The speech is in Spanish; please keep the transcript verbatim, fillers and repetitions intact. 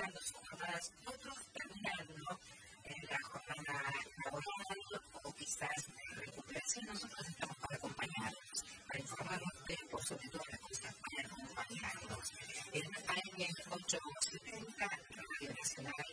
finalizando sus jornadas, otros terminando en la jornada laboral o quizás de recuperación. Nosotros estamos para acompañarlos, para informarnos de, por sobre todo, las cosas para acompañarlos. En A M ochocientos setenta, Radio Nacional,